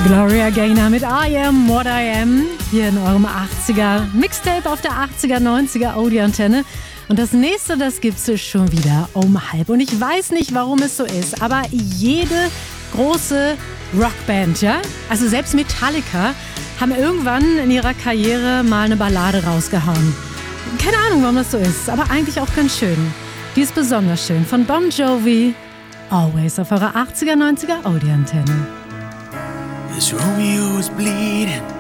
Gloria Gaynor mit I Am What I Am hier in eurem 80er Mixtape auf der 80er, 90er Audi-Antenne. Und das nächste, das gibt's schon wieder um 12:30. Und ich weiß nicht, warum es so ist, aber jede große Rockband, ja, also selbst Metallica, haben irgendwann in ihrer Karriere mal eine Ballade rausgehauen. Keine Ahnung, warum das so ist, aber eigentlich auch ganz schön. Die ist besonders schön. Von Bon Jovi, Always auf eurer 80er, 90er Audi-Antenne. This Romeo is bleeding.